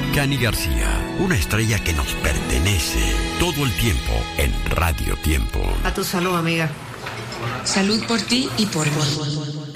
Cani García, una estrella que nos pertenece todo el tiempo en Radio Tiempo. A tu salud, amiga. Salud por ti y por mí.